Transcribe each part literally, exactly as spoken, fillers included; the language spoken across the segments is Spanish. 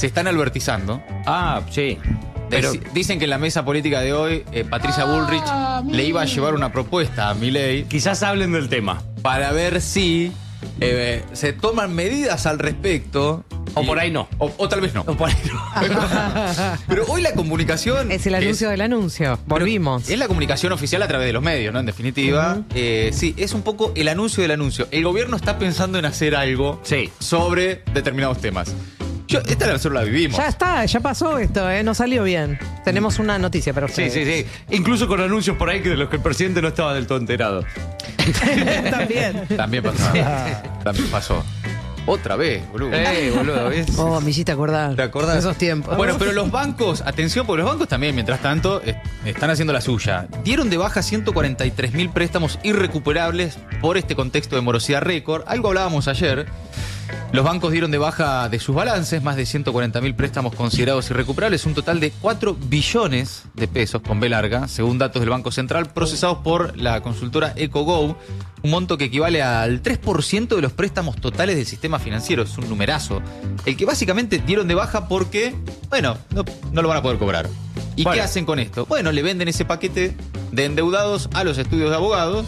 se están albertizando. Ah, sí. Pero... Dicen que en la mesa política de hoy, eh, Patricia Bullrich ah, le iba a llevar una propuesta a Milei. Quizás hablen del tema. Para ver si eh, se toman medidas al respecto. O y, por ahí no. O, o tal vez no. O por ahí no. Pero hoy la comunicación... Es el anuncio es, del anuncio. Volvimos. Es la comunicación oficial a través de los medios, ¿no? En definitiva. Uh-huh. eh, sí, es un poco el anuncio del anuncio. El gobierno está pensando en hacer algo sí. sobre determinados temas. Yo, esta nosotros la vivimos. Ya está, ya pasó esto, ¿eh? No salió bien. Tenemos una noticia para ustedes. Sí, sí, sí. Incluso con anuncios por ahí que de los que el presidente no estaba del todo enterado. También. También pasó. También pasó. Otra vez, boludo. Eh, boludo, ¿ves? Oh, me hiciste acordar. ¿Te acordás? De esos tiempos. Bueno, pero los bancos, atención, porque los bancos también, mientras tanto, est- están haciendo la suya. Dieron de baja ciento cuarenta y tres mil préstamos irrecuperables por este contexto de morosidad récord. Algo hablábamos ayer. Los bancos dieron de baja de sus balances más de ciento cuarenta mil préstamos considerados irrecuperables, un total de cuatro billones de pesos, con B larga, según datos del Banco Central, procesados por la consultora EcoGo, un monto que equivale al tres por ciento de los préstamos totales del sistema financiero. Es un numerazo. El que básicamente dieron de baja porque, bueno, no, no lo van a poder cobrar. ¿Y bueno, qué hacen con esto? Bueno, le venden ese paquete de endeudados a los estudios de abogados.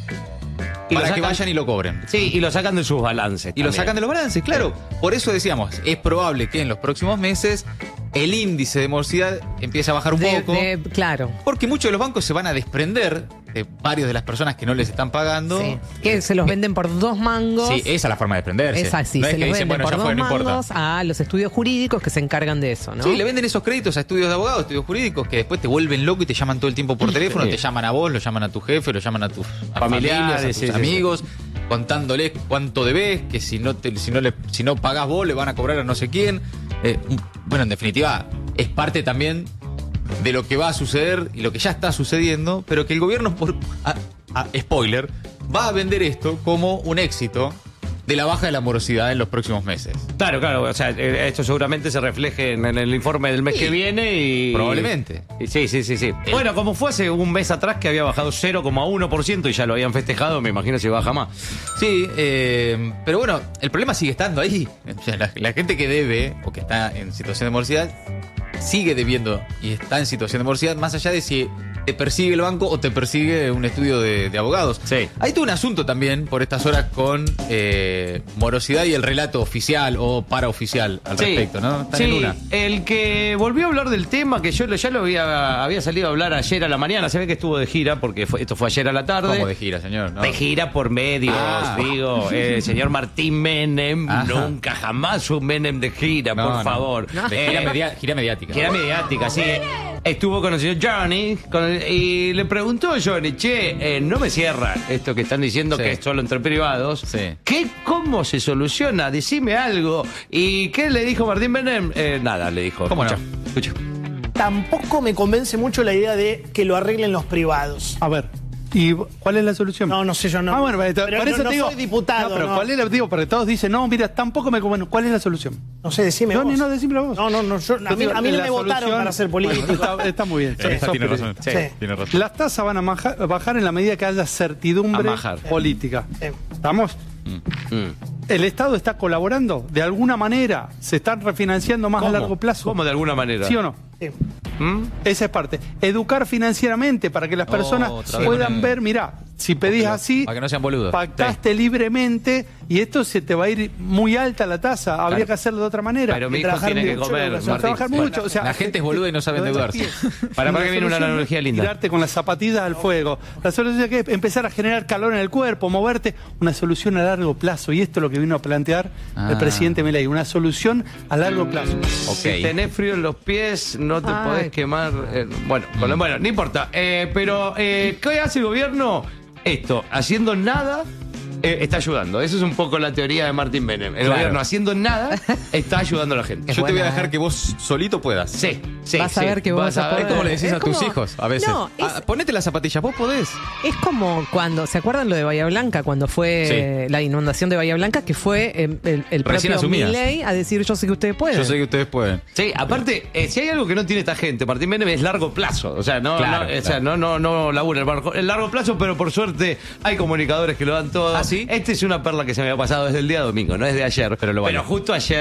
Y para sacan, que vayan y lo cobren. Sí, y lo sacan de sus balances. Y también. Lo sacan de los balances, claro. Sí. Por eso decíamos, es probable que en los próximos meses el índice de morosidad empiece a bajar un de, poco. De, claro. Porque muchos de los bancos se van a desprender de varios de las personas que no les están pagando. Sí. Que se los venden por dos mangos. Sí, esa es la forma de desprenderse. Es así, no se es que los dicen, venden bueno, por ya dos fue, no mangos importa. a los estudios jurídicos que se encargan de eso, ¿no? Sí, le venden esos créditos a estudios de abogados, estudios jurídicos, que después te vuelven loco y te llaman todo el tiempo por teléfono, sí. Te llaman a vos, lo llaman a tu jefe, lo llaman a tus familiares, a tus sí, amigos. Sí, sí. Contándoles cuánto debes, que si no te, si no le, si no pagás vos le van a cobrar a no sé quién. Eh, bueno, en definitiva, es parte también de lo que va a suceder y lo que ya está sucediendo, pero que el gobierno, por a, a, spoiler, va a vender esto como un éxito de la baja de la morosidad en los próximos meses. Claro, claro, o sea, esto seguramente se refleje en el informe del mes sí, que viene y... Probablemente. Y, sí, sí, sí, sí. El... Bueno, como fue hace un mes atrás que había bajado cero coma uno por ciento y ya lo habían festejado, me imagino si baja más. Sí, eh, pero bueno, el problema sigue estando ahí. O sea, la, la gente que debe o que está en situación de morosidad sigue debiendo y está en situación de morosidad, más allá de si te persigue el banco o te persigue un estudio de, de abogados. Sí. Hay todo un asunto también por estas horas con eh, morosidad y el relato oficial o paraoficial al sí. respecto, ¿no? Están sí, en una. El que volvió a hablar del tema, que yo ya lo había, había salido a hablar ayer a la mañana, se ve que estuvo de gira, porque fue, esto fue ayer a la tarde. ¿Cómo de gira, señor? No. De gira por medios, ah. digo. El señor Martín Menem, Ajá. nunca jamás un Menem de gira, no, por no. favor. No. De gira, media, gira mediática. Gira mediática, sí. Estuvo con el señor Johnny con el, y le preguntó a Johnny, che, eh, no me cierra esto que están diciendo sí. que es solo entre privados. Sí. ¿Qué, ¿Cómo se soluciona? Decime algo. ¿Y qué le dijo Martín Menem? Eh, nada, le dijo. ¿Cómo escucha, no? Escucha. Tampoco me convence mucho la idea de que lo arreglen los privados. A ver. ¿Y cuál es la solución? No, no sé, yo no. Ah, bueno, pero, pero por eso no, te no digo. soy diputado. No, pero no. ¿cuál es la digo? Porque todos dicen, no, mira, tampoco me convence. ¿Cuál es la solución? No sé, decime no, vos. No, decime vos. No, no, no. Yo, a mí, a mí no me votaron para ser político. Bueno, está, está muy bien. Sí, sí, tiene razón. Sí. Sí. Tiene razón. Las tasas van a bajar, bajar en la medida que haya certidumbre política. Sí. ¿Estamos? Mm. Mm. ¿El Estado está colaborando? ¿De alguna manera se están refinanciando más ¿Cómo? a largo plazo? ¿Cómo de alguna manera? ¿Sí o no? Sí. ¿Mm? Esa es parte. Educar financieramente para que las personas oh, puedan ver, mirá, si pedís así, para que no sean boludos. Pactaste sí. libremente y esto se te va a ir muy alta la tasa. Habría claro. que hacerlo de otra manera. Pero mi hijo tiene que comer, Martín. Trabajar mucho. O sea, la gente es boluda y no sabe endeudarse. Para, para que viene una analogía linda. Tirarte con las zapatillas al fuego. La solución es empezar a generar calor en el cuerpo, moverte. Una solución a largo plazo. Y esto es lo que vino a plantear ah. el presidente Milei. Una solución a largo plazo. Okay. Si tenés frío en los pies, no te Ay. podés quemar. Eh, bueno, mm. bueno, no importa. Eh, pero, eh, ¿qué hace el gobierno? Esto, haciendo nada, eh, está ayudando. Esa es un poco la teoría de Martín Menem. El claro. gobierno haciendo nada está ayudando a la gente. Es Yo buena, te voy a dejar eh. que vos solito puedas. Sí, sí. Vas sí, a ver que vos vas a poder. Es como le decís es a como... tus hijos a veces. No, es... ah, ponete las zapatillas, vos podés. Es como cuando, ¿se acuerdan lo de Bahía Blanca? Cuando fue sí. la inundación de Bahía Blanca, que fue eh, el, el propio Milei a decir, yo sé que ustedes pueden. Yo sé que ustedes pueden. Sí, aparte, eh, si hay algo que no tiene esta gente, Martín Menem, es largo plazo. O sea, no, claro, no, claro. O sea, no, no, no labura el, barco, el largo plazo, pero por suerte hay comunicadores que lo dan todo. ¿Ah, sí? Este es una perla que se me había pasado desde el día domingo, no desde ayer. Pero, lo vale. pero justo ayer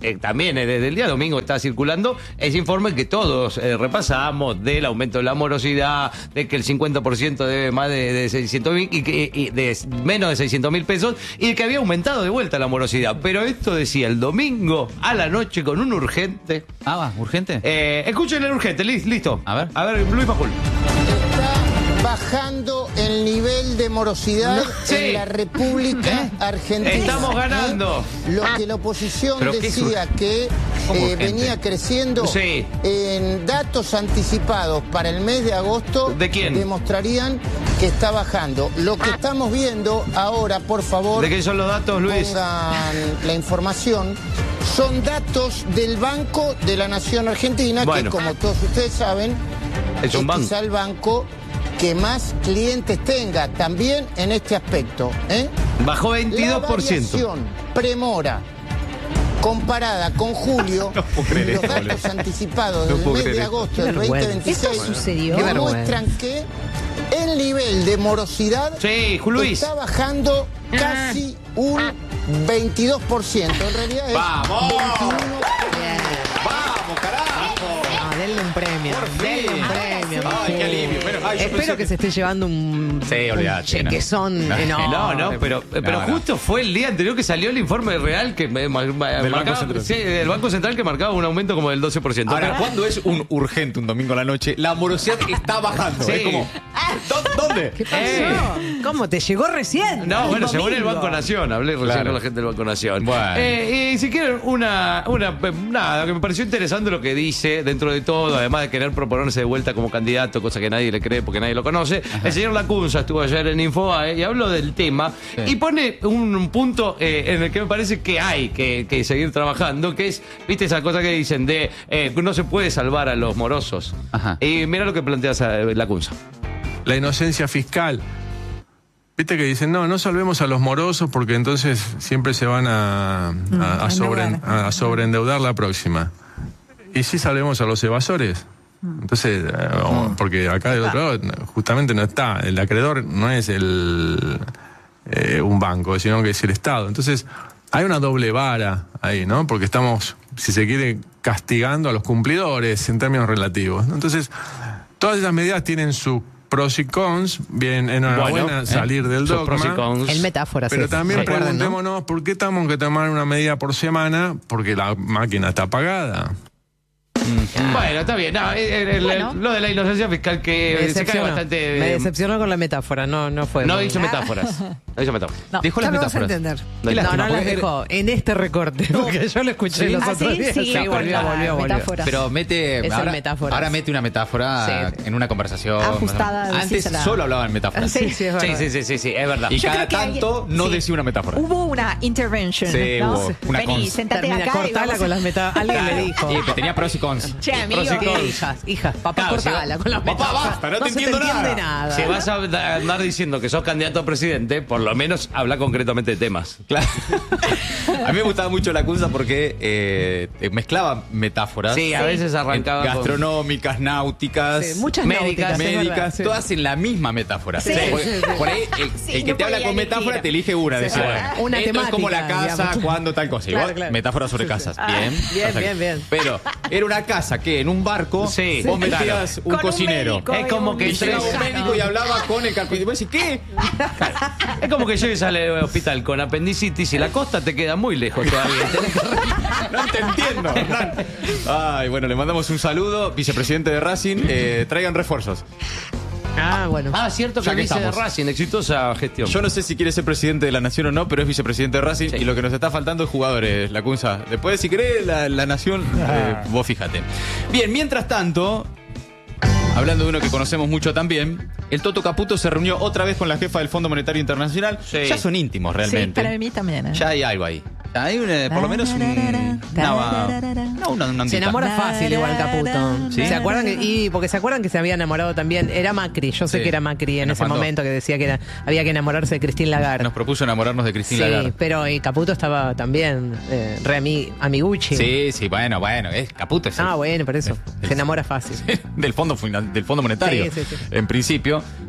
eh, también desde el día domingo está circulando ese informe que todos eh, repasamos del aumento de la morosidad, de que el cincuenta por ciento debe más de, de seiscientos mil y que y de menos de seiscientos mil pesos y de que había aumentado de vuelta la morosidad. Pero esto decía el domingo a la noche con un urgente. Ah, va, urgente. Eh, escuchen el urgente, listo. A ver. A ver, Luis Majul. Está bajando el nivel de morosidad No, sí. en la República ¿Eh? Argentina. Estamos ganando. ¿Eh? Lo que la oposición ¿Pero qué es decía que ¿Cómo eh, urgente? venía creciendo Sí. en datos anticipados para el mes de agosto. ¿De quién? Demostrarían que está bajando. Lo que estamos viendo ahora, por favor, ¿De qué son los datos, Luis? pongan la información. Son datos del Banco de la Nación Argentina, Bueno. que como todos ustedes saben, Es un banco. quizá el banco que más clientes tenga también en este aspecto. ¿eh? Bajó veintidós por La ciento. variación premora comparada con julio, No puedo creer los esto, datos boludo. anticipados No del puedo mes creer de esto. agosto Qué del vergüenza. veinte veintiséis ¿Esto sucedió? que Qué vergüenza. muestran que el nivel de morosidad Sí, Luis. está bajando casi un veintidós por ciento. En realidad es ¡Vamos! veintiuno. ¡Vamos, carajo! Ah, denle un premio. Por Denle fin. un premio. Ay, qué alivio. Bueno, ay, yo Espero pensé que, que- se esté llevando un, Sí, un olvidate, chequezón no. enorme. No, no, pero, pero No, no. justo fue el día anterior que salió el informe real que me, ma- ma- Del marcaba, Banco Central. sí, del Banco Central que marcaba un aumento como del doce por ciento. Ahora, Pero- ¿cuándo es un urgente un domingo a la noche? La morosidad está bajando. Sí. Es como, ¿dó- ¿dónde? ¿Qué pasó? Eh. ¿Cómo? ¿Te llegó recién? No, bueno, El según el domingo. Banco Nación, hablé recién Claro. con la gente del Banco Nación. Bueno. Eh, y si quieren, una, una, nada, que me pareció interesante lo que dice dentro de todo, además de querer proponerse de vuelta como candidato, cosa que nadie le cree porque nadie lo conoce. El señor Lacunza estuvo ayer en Infobae y habló del tema Sí. y pone un, un punto eh, en el que me parece que hay que, que seguir trabajando, que es, viste, esa cosa que dicen de eh, no se puede salvar a los morosos. Ajá. Y mira lo que plantea eh, Lacunza. La inocencia fiscal. Viste que dicen, no, no salvemos a los morosos porque entonces siempre se van a, a, a sobre, a, a sobreendeudar la próxima. ¿Y si salvemos a los evasores? Entonces, eh, o- porque acá del otro lado justamente no está, el acreedor no es el eh, un banco, sino que es el Estado. Entonces, hay una doble vara ahí, ¿no? Porque estamos, si se quiere, castigando a los cumplidores en términos relativos, ¿no? Entonces, todas esas medidas tienen sus pros y cons. Bien, enhorabuena Bueno, ¿eh? salir del Sus pros y dogma. cons. El metáfora, Pero sí. también Recuerden, ¿no? preguntémonos por qué tenemos que tomar una medida por semana, porque la máquina está apagada. Bueno, está bien. No, el- el- el- Bueno. lo de la inocencia fiscal que Me se cae decepcionó. bastante. Me eh, decepcionó con la metáfora, no, no fue. no muy- hizo metáforas. No hizo metáforas. No. Dejó Ya las me vas a metáforas. entender. Qué No, lástima, no las porque- dejó en este recorte, porque yo lo escuché los ¿Ah, otros sí? días. Sí, Sí, con volvió, la volvió, volvió. metáfora. Pero mete. Es el ahora, metáforas. ahora mete una metáfora Sí. en una conversación. Ajustada, Antes decísela. solo hablaba en metáforas. Sí, sí, es Sí, verdad. sí, sí, sí, sí, es verdad. Y Yo cada creo que tanto alguien- no sí. decía una metáfora. Hubo una intervention, Sí, ¿no? hubo una Vení, cons. sentate Termina, acá y cortala vamos con a- las metáforas. Alguien le dijo. Y que tenía pros y cons. Che, amigo. Pros y cons. Hijas, hijas, papá, Claro, cortala con las Papá, metáforas. basta, no te se entiendo entiende nada. nada. Si vas a da- andar diciendo que sos candidato a presidente, por lo menos habla concretamente de temas. Claro. A mí me gustaba mucho la Cunza porque eh, mezclaba metáforas. Sí, a veces arrancaba con- Gastronómicas, náuticas. Sí, muchas Médicas, náuticas, es médicas, verdad, sí. todas en la misma metáfora. Sí. Por, Sí, sí, sí. por ahí, el, Sí, el que no te habla podía con elegir. metáfora te elige una. Sí, decía, claro. bueno, Una esto es como la temática, casa, digamos. cuando tal cosa. Claro, Igual, claro. metáfora sobre casas. Ah, Bien. bien, Perfecto. bien, bien. Pero era una casa que en un barco Sí, vos claro. metías un Con un cocinero. médico Es y como un que Y llegaba un Tres. médico y hablaba con el carpintero. Y vos decís, ¿qué? Es como que llegues al hospital con apendicitis y la costa te queda muy lejos todavía. Tenés que- No te entiendo, Hernán. Ay, bueno, le mandamos un saludo. Vicepresidente de Racing, eh, traigan refuerzos. Ah, bueno. Ah, cierto que Ya que dice de estamos. Racing, exitosa gestión. Yo no sé si quiere ser presidente de la Nación o no, pero es vicepresidente de Racing y lo que nos está faltando es jugadores, la Cunza. Después, si querés, la, la Nación, eh, vos fíjate. Bien, mientras tanto, hablando de uno que conocemos mucho también, el Toto Caputo se reunió otra vez con la jefa del Fondo Monetario Internacional. Sí. Ya son íntimos Sí, realmente. para mí también. ¿eh? Ya hay algo ahí. Ya hay un, eh, por lo menos un, una, no, una, una Se ondita. enamora fácil igual Caputo. ¿Sí? ¿Se acuerdan que, y porque se acuerdan que se había enamorado también? Era Macri, yo sé Sí. que era Macri en Nos ese mandó. momento que decía que era- había que enamorarse de Christine Lagarde. Nos propuso enamorarnos de Cristina Sí, Lagarde. pero y Caputo estaba también eh, re ami- amiguchi. Sí, sí, bueno, bueno, es Caputo. Es el- Ah, bueno, por eso. el- Se enamora fácil. del fondo Fina- del fondo monetario Sí, sí, sí. en principio,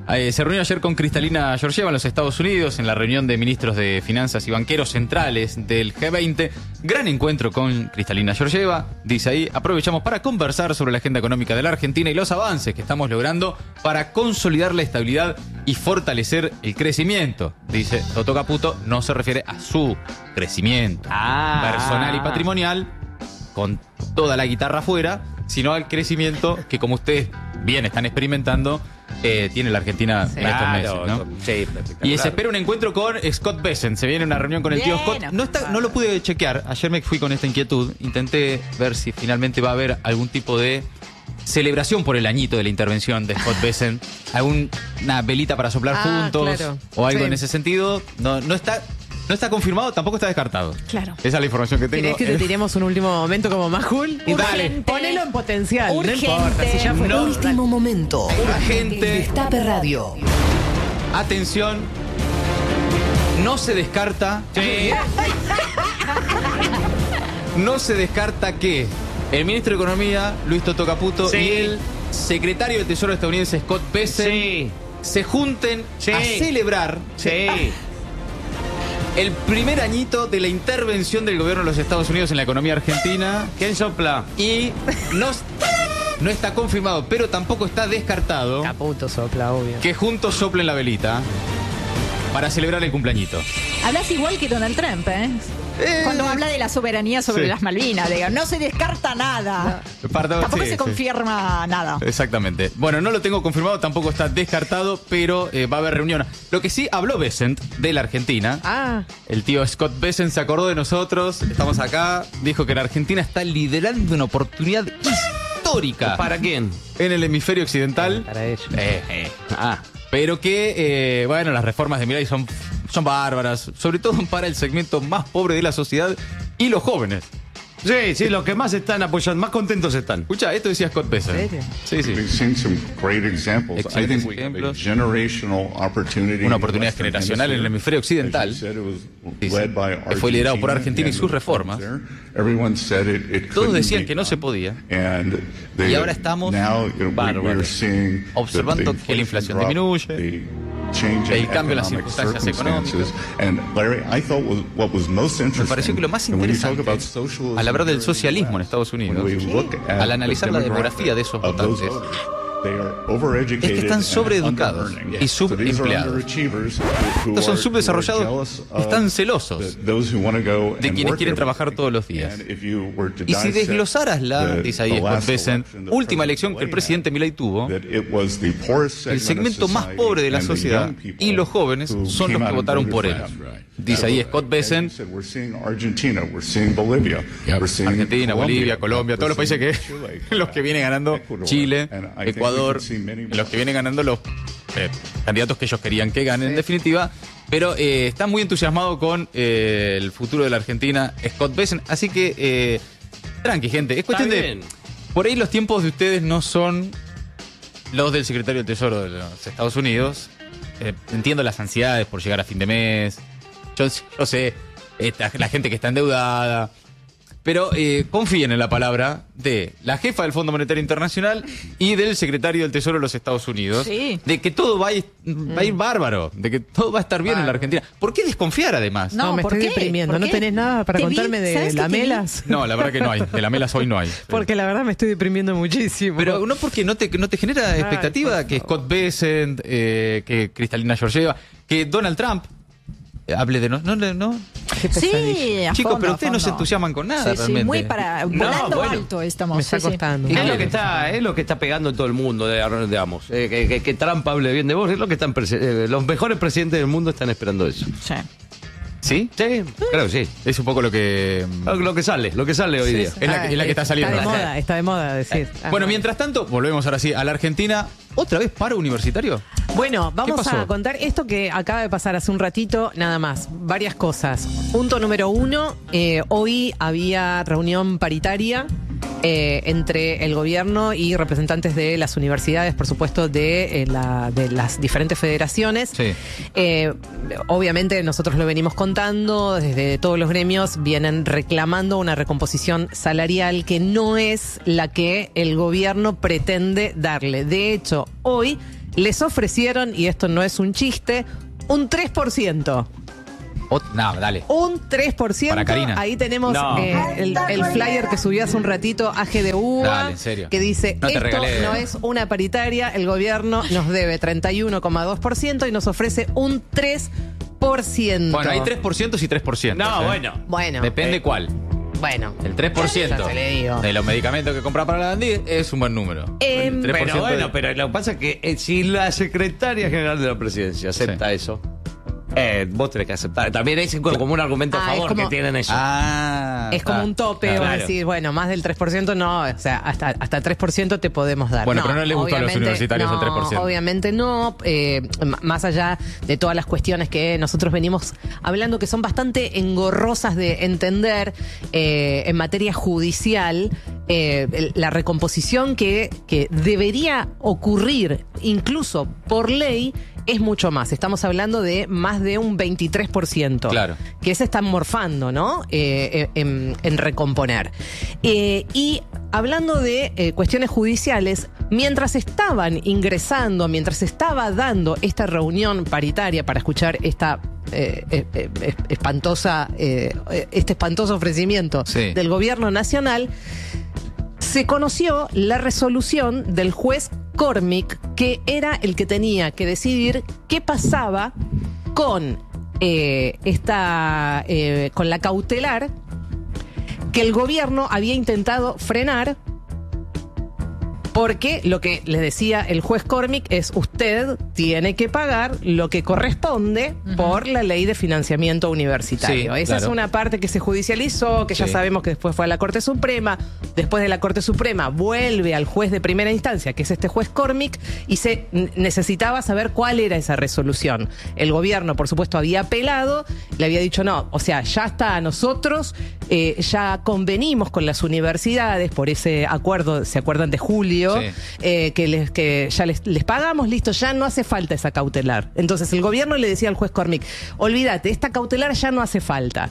Eh, se reunió ayer con Kristalina Georgieva en los Estados Unidos en la reunión de ministros de finanzas y banqueros centrales del G veinte. Gran encuentro con Kristalina Georgieva. Dice ahí, aprovechamos para conversar sobre la agenda económica de la Argentina y los avances que estamos logrando para consolidar la estabilidad y fortalecer el crecimiento. Dice Toto Caputo, no se refiere a su crecimiento ah. personal y patrimonial, con toda la guitarra afuera, sino al crecimiento que, como ustedes bien están experimentando, eh, tiene la Argentina sí. en estos meses, ¿no? Sí, y se espera un encuentro con Scott Bessent. Se viene una reunión con el bien, tío Scott. No, está, no lo pude chequear. Ayer me fui con esta inquietud. Intenté ver si finalmente va a haber algún tipo de celebración por el añito de la intervención de Scott Bessent. Alguna velita para soplar ah, juntos claro. o algo sí. en ese sentido. No, no está... No está confirmado, tampoco está descartado. Claro. Esa es la información que tengo. ¿Querés que te tiremos un último momento como Majul? Y dale, ponelo en potencial. Urgente. No importa, si ya fue. No. Último momento. Urgente. Destape Radio. Atención. No se descarta. Sí. No se descarta que el ministro de Economía, Luis Toto Caputo, sí. y el secretario del Tesoro estadounidense, Scott Bessent, sí. se junten sí. a celebrar. Sí. El primer añito de la intervención del gobierno de los Estados Unidos en la economía argentina. ¿Quién sopla? Y no, no está confirmado, pero tampoco está descartado. Caputo sopla, obvio. Que juntos soplen la velita para celebrar el cumpleañito. Hablas igual que Donald Trump, ¿eh? Eh, Cuando habla de la soberanía sobre sí. las Malvinas, digo, no se descarta nada. No. Pardon, tampoco sí, se sí. confirma nada. Exactamente. Bueno, no lo tengo confirmado, tampoco está descartado, pero eh, va a haber reunión. Lo que sí habló Bessent de la Argentina. Ah. El tío Scott Bessent se acordó de nosotros, estamos acá, dijo que la Argentina está liderando una oportunidad histórica. ¿Para quién? En el hemisferio occidental. Para ellos. Eh, eh. Ah. Pero que, eh, bueno, las reformas de Milei son, son bárbaras, sobre todo para el segmento más pobre de la sociedad y los jóvenes. Sí, sí, los que más están apoyando, más contentos están. Escucha, esto decía Scott Bessent. ¿En serio? Sí, sí. We've seen some great examples. Excelentes ejemplos. Una oportunidad generacional en el hemisferio occidental. Sí, sí, que fue liderado por Argentina y sus reformas. Todos decían que no se podía. Y ahora estamos bárbaros, observando que la inflación disminuye, el cambio en las circunstancias económicas. Me pareció que lo más interesante al hablar del socialismo en Estados Unidos, al analizar la demografía de esos votantes, es que están sobreeducados y subempleados. Estos son subdesarrollados, están celosos de quienes quieren trabajar todos los días. Y si desglosaras la, dice ahí Scott Bessent, última elección que el presidente Milei tuvo, el segmento más pobre de la sociedad y los jóvenes son los que votaron por él. Dice ahí Scott Bessent, Argentina, Bolivia, Colombia, todos los países que los que vienen ganando, Chile, Ecuador, los que vienen ganando los eh, candidatos que ellos querían que ganen, en definitiva. Pero eh, está muy entusiasmado con eh, el futuro de la Argentina, Scott Bessent. Así que, eh, tranqui, gente. Es cuestión de... Por ahí los tiempos de ustedes no son los del secretario del Tesoro de los Estados Unidos. Eh, entiendo las ansiedades por llegar a fin de mes. Yo, yo sé, esta, la gente que está endeudada. Pero eh, confíen en la palabra de la jefa del Fondo Monetario Internacional y del secretario del Tesoro de los Estados Unidos. Sí. De que todo va a, ir, va a ir bárbaro. De que todo va a estar bien en la Argentina. ¿Por qué desconfiar además? No, no me estoy qué? deprimiendo. ¿No tenés nada para contarme vi? de Lamelas? No, la verdad que no hay. De Lamelas hoy no hay. Porque la verdad me estoy deprimiendo muchísimo. Pero no porque no te, no te genera expectativa. Ay, que Scott Bessent, eh, que Kristalina Georgieva, que Donald Trump hable de no, no, no. Sí, a chicos, fondo, pero ustedes no se entusiasman con nada, sí, realmente. Sí, muy para volando no, bueno, alto estamos. Me está sí, costando. Sí. Es lo que está, es lo que está pegando todo el mundo, digamos. Eh, que, que, que Trump hable bien de vos, es lo que están eh, los mejores presidentes del mundo están esperando eso. Sí. ¿Sí? Sí, creo que sí. Es un poco lo que... Lo que sale, lo que sale hoy sí, día. Sí. Es, la, es la que está saliendo. Está de moda, está de moda decir. Ah, bueno, mientras tanto, volvemos ahora sí a la Argentina. ¿Otra vez paro universitario? Bueno, vamos a contar esto que acaba de pasar hace un ratito, nada más. Varias cosas. Punto número uno, eh, hoy había reunión paritaria eh, entre el gobierno y representantes de las universidades, por supuesto, de, eh, la, de las diferentes federaciones. Sí. Eh, obviamente nosotros lo venimos contando, desde todos los gremios vienen reclamando una recomposición salarial que no es la que el gobierno pretende darle. De hecho, hoy les ofrecieron, y esto no es un chiste, un tres por ciento. O, no, dale. Un tres por ciento. Para Karina. Ahí tenemos No. eh, el, el flyer que subí hace un ratito, A G de U B A, Dale, en serio. que dice, No te esto regalé. no es una paritaria, el gobierno nos debe treinta y uno coma dos por ciento y nos ofrece un tres por ciento. Bueno, hay tres por ciento y tres por ciento. No, ¿eh? bueno. Bueno, Depende Eh, cuál. bueno. El tres por ciento Ya te le digo. de los medicamentos que compra para la Dandí es un buen número. Em, El tres por Pero ciento bueno, de- pero lo que pasa es que eh, si la secretaria general de la presidencia acepta Sí. eso, eh, vos tenés que aceptar. También es como un argumento a Ah, es favor como- que tienen ellos. Ah, Es como ah, un tope, claro. o decir, bueno, más del tres por ciento no, o sea, hasta, hasta tres por ciento te podemos dar. Bueno, pero no le gustó a los obviamente universitarios el no, tres por ciento. Obviamente no, eh, m- más allá de todas las cuestiones que nosotros venimos hablando, que son bastante engorrosas de entender eh, en materia judicial, eh, el- la recomposición que, que debería ocurrir, incluso por ley, es mucho más. Estamos hablando de más de un veintitrés por ciento. Claro. Que se están morfando, ¿no? Eh, en, en recomponer. Eh, y hablando de eh, cuestiones judiciales, mientras estaban ingresando, mientras estaba dando esta reunión paritaria para escuchar esta eh, eh, eh, espantosa, eh, este espantoso ofrecimiento Sí. del gobierno nacional, se conoció la resolución del juez Cormick, que era el que tenía que decidir qué pasaba con eh, esta eh, con la cautelar que el gobierno había intentado frenar, porque lo que les decía el juez Cormick es: usted tiene que pagar lo que corresponde por la ley de financiamiento universitario. Sí, Esa claro. es una parte que se judicializó, que ya Sí. sabemos que después fue a la Corte Suprema. Después de la Corte Suprema vuelve al juez de primera instancia, que es este juez Cormick, y se n- necesitaba saber cuál era esa resolución. El gobierno, por supuesto, había apelado, le había dicho no, o sea, ya está, nosotros eh, ya convenimos con las universidades por ese acuerdo, ¿se acuerdan de julio? Sí. Eh, que, les, que ya les, les pagamos, listo, ya no hace falta esa cautelar. Entonces el gobierno le decía al juez Cormick, olvídate, esta cautelar ya no hace falta.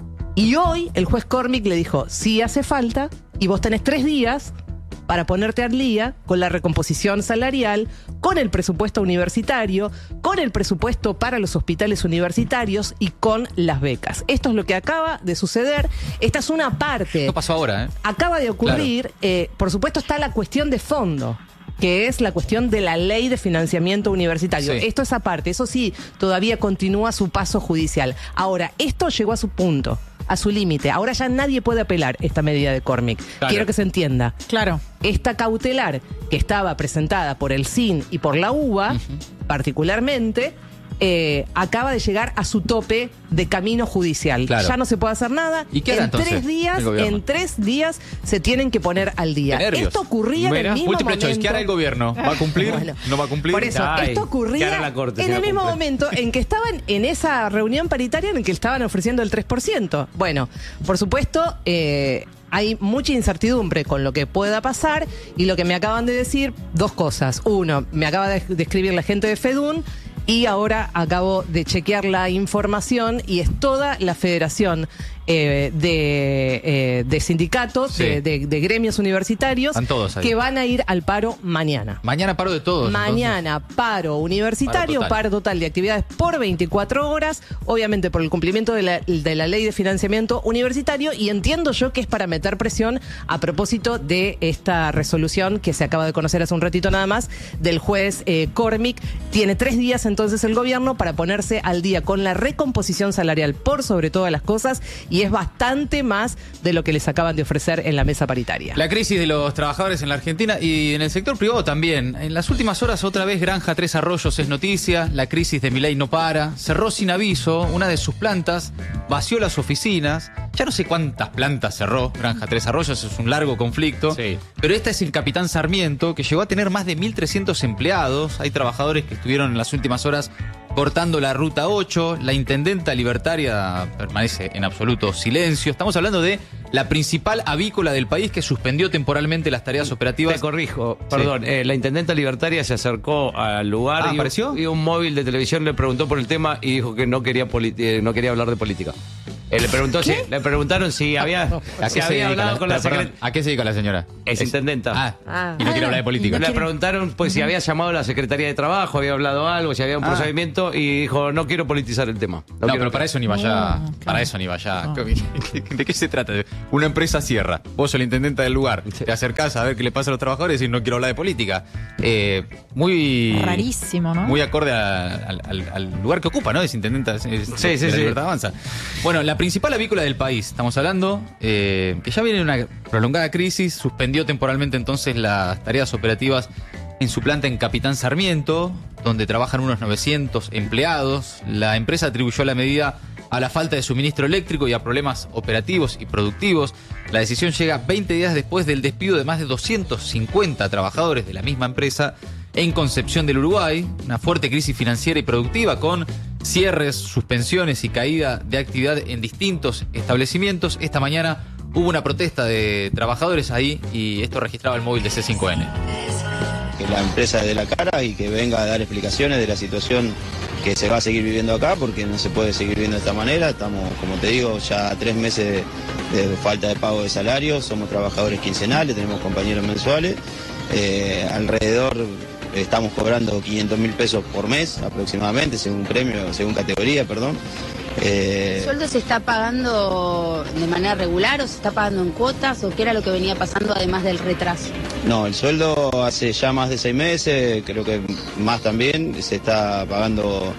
Y hoy el juez Cormick le dijo, sí hace falta, y vos tenés tres días para ponerte al día con la recomposición salarial, con el presupuesto universitario, con el presupuesto para los hospitales universitarios y con las becas. Esto es lo que acaba de suceder. Esta es una parte. Esto pasó ahora, ¿eh? Acaba de ocurrir, eh, por supuesto está la cuestión de fondo, que es la cuestión de la ley de financiamiento universitario. Sí. Esto es aparte, eso sí, todavía continúa su paso judicial. Ahora, esto llegó a su punto, a su límite. Ahora ya nadie puede apelar esta medida de Cormick. Claro. Quiero que se entienda. Claro. Esta cautelar que estaba presentada por el S I N y por la U B A, particularmente, eh, acaba de llegar a su tope de camino judicial. Claro. Ya no se puede hacer nada. ¿Y qué hará en entonces tres días, el gobierno? en tres días se tienen que poner al día. Qué nervios. Esto ocurría en Mira, el mismo Múltiple momento. choice. ¿Qué hará el gobierno? ¿Va a cumplir? Bueno, ¿No va a cumplir? Por eso, Ay, esto ¿qué ocurría hará la Corte si en no el mismo cumple? momento en que estaban en esa reunión paritaria en el que estaban ofreciendo el tres por ciento. Bueno, por supuesto, eh, hay mucha incertidumbre con lo que pueda pasar, y lo que me acaban de decir, dos cosas. Uno, me acaba de, de escribir la gente de FEDUN, y ahora acabo de chequear la información, y es toda la federación eh, de, eh, de sindicatos, Sí. de, de- de gremios universitarios, Están todos ahí. que van a ir al paro mañana. Mañana paro de todos. Mañana paro universitario, Paro paro total. total. de actividades por veinticuatro horas, obviamente por el cumplimiento de la, de la ley de financiamiento universitario, y entiendo yo que es para meter presión a propósito de esta resolución que se acaba de conocer hace un ratito nada más del juez eh, Cormick. Tiene tres días entonces el gobierno para ponerse al día con la recomposición salarial por sobre todas las cosas, y es bastante más de lo que les acaban de ofrecer en la mesa paritaria. La crisis de los trabajadores en la Argentina y en el sector privado también. En las últimas horas, otra vez, Granja Tres Arroyos es noticia. La crisis de Milei no para. Cerró sin aviso una de sus plantas, vació las oficinas. Ya no sé cuántas plantas cerró Granja Tres Arroyos, es un largo conflicto. Sí. Pero esta es el Capitán Sarmiento, que llegó a tener más de mil trescientos empleados. Hay trabajadores que estuvieron en las últimas horas cortando la ruta ocho. La intendenta libertaria permanece en absoluto silencio. Estamos hablando de la principal avícola del país, que suspendió temporalmente las tareas operativas. Te corrijo, perdón, eh, la intendenta libertaria se acercó al lugar Ah, y, ¿apareció? y un móvil de televisión le preguntó por el tema y dijo que no quería, politi- eh, no quería hablar de política. Eh, le preguntó si, le preguntaron si había, ¿A si qué se había dedica hablado la- con la perdón, secretaria. ¿A qué se dedica la señora? Es intendenta. Ah, Ah. y no quiere hablar de política. Le preguntaron pues si había llamado a la Secretaría de Trabajo, había hablado algo, si había un Ah. procedimiento y dijo, no quiero politizar el tema. No, quiero pero para eso ni vaya. No, Para eso ni vaya. ¿De qué se trata? Una empresa cierra. Vos sos la intendenta del lugar. Te acercás a ver qué le pasa a los trabajadores y no quiero hablar de política. Eh, muy. Rarísimo, ¿no? Muy acorde a- al, al- al lugar que ocupa, ¿no? Es intendenta. es- es- Sí, sí, de la sí. Libertad Avanza. Bueno, la principal avícola del país, estamos hablando, eh, que ya viene una prolongada crisis, suspendió temporalmente entonces las tareas operativas en su planta en Capitán Sarmiento, donde trabajan unos novecientos empleados. La empresa atribuyó la medida a la falta de suministro eléctrico y a problemas operativos y productivos. La decisión llega veinte días después del despido de más de doscientos cincuenta trabajadores de la misma empresa en Concepción del Uruguay. Una fuerte crisis financiera y productiva con cierres, suspensiones y caída de actividad en distintos establecimientos. Esta mañana hubo una protesta de trabajadores ahí y esto registraba el móvil de C cinco N. Que la empresa dé la cara y que venga a dar explicaciones de la situación que se va a seguir viviendo acá, porque no se puede seguir viviendo de esta manera. Estamos, como te digo, ya a tres meses de, de falta de pago de salario, somos trabajadores quincenales, tenemos compañeros mensuales, eh, alrededor estamos cobrando quinientos mil pesos por mes aproximadamente, según premio, según categoría, perdón. Eh, ¿El sueldo se está pagando de manera regular o se está pagando en cuotas o qué era lo que venía pasando además del retraso? No, el sueldo hace ya más de seis meses, creo que más también, se está pagando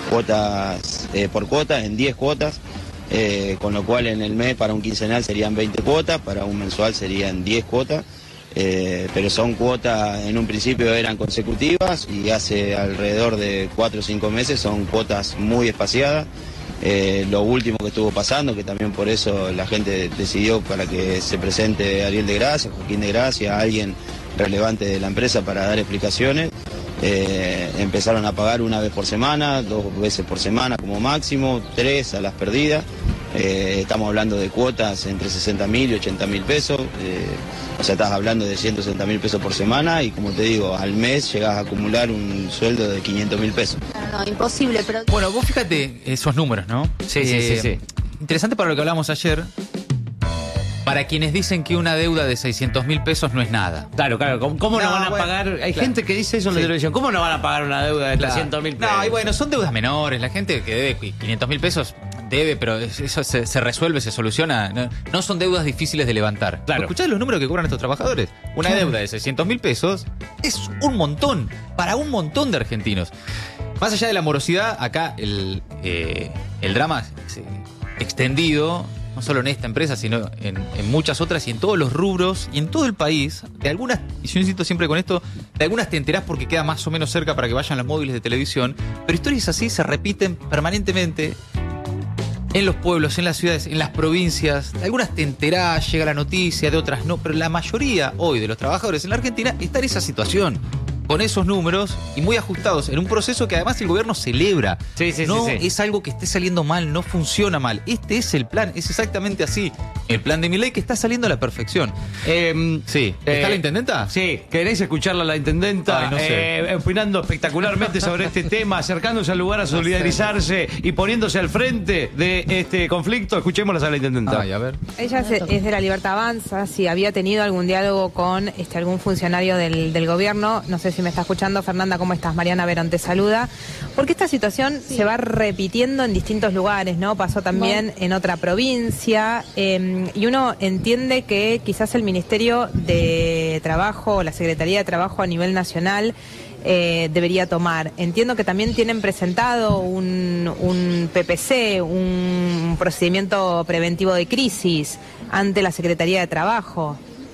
cuotas eh, por cuotas, en diez cuotas, eh, con lo cual en el mes para un quincenal serían veinte cuotas, para un mensual serían diez cuotas, eh, pero son cuotas, en un principio eran consecutivas y hace alrededor de cuatro o cinco meses son cuotas muy espaciadas. Eh, lo último que estuvo pasando, que también por eso la gente decidió para que se presente Ariel de Gracia, Joaquín de Gracia, alguien relevante de la empresa para dar explicaciones. Eh, empezaron a pagar una vez por semana, dos veces por semana como máximo, tres a las perdidas. Eh, estamos hablando de cuotas entre sesenta mil y ochenta mil pesos, eh, o sea, estás hablando de ciento sesenta mil pesos por semana y como te digo, al mes llegas a acumular un sueldo de quinientos mil pesos. No, no, imposible, pero... Bueno, vos fíjate esos números, ¿no? Sí, sí, sí, sí. Interesante para lo que hablamos ayer. Para quienes dicen que una deuda de seiscientos mil pesos no es nada. Claro, claro. ¿Cómo, cómo no, No, van a bueno, pagar? Hay claro. gente que dice eso en la Sí. televisión. ¿Cómo no van a pagar una deuda de Claro. trescientos mil pesos? No, y bueno, son deudas menores. La gente que debe quinientos mil pesos debe, pero eso se, se resuelve, se soluciona. No, no son deudas difíciles de levantar. Claro. ¿Escuchás los números que cobran estos trabajadores? Una deuda de seiscientos mil pesos es un montón, para un montón de argentinos. Más allá de la morosidad, acá el, eh, el drama es eh, extendido, no solo en esta empresa, sino en, en muchas otras y en todos los rubros y en todo el país. De algunas, y yo insisto siempre con esto, de algunas te enterás porque queda más o menos cerca para que vayan los móviles de televisión, pero historias así se repiten permanentemente en los pueblos, en las ciudades, en las provincias. De algunas te enterás, llega la noticia, de otras no, pero la mayoría hoy de los trabajadores en la Argentina está en esa situación, con esos números y muy ajustados, en un proceso que además el gobierno celebra. Sí, sí, no sí, sí. es algo que esté saliendo mal, no funciona mal. Este es el plan, es exactamente así. El plan de Milei que está saliendo a la perfección. Eh, Sí. ¿Está eh, la intendenta? Sí, ¿querés escucharla a la intendenta? Ay, no sé. eh, opinando espectacularmente sobre este tema, acercándose al lugar a solidarizarse y poniéndose al frente de este conflicto. Escuchémosla a la intendenta. Ay, a ver. Ella es, es de la Libertad Avanza, si había tenido algún diálogo con este, algún funcionario del, del gobierno, no sé si me está escuchando. Fernanda, ¿cómo estás? Mariana Verón te saluda. Porque esta situación Sí. se va repitiendo en distintos lugares, ¿no? Pasó también Bueno. en otra provincia, eh, y uno entiende que quizás el Ministerio de Trabajo, la Secretaría de Trabajo a nivel nacional, Eh, debería tomar. Entiendo que también tienen presentado un, un P P C, un procedimiento preventivo de crisis ante la Secretaría de Trabajo.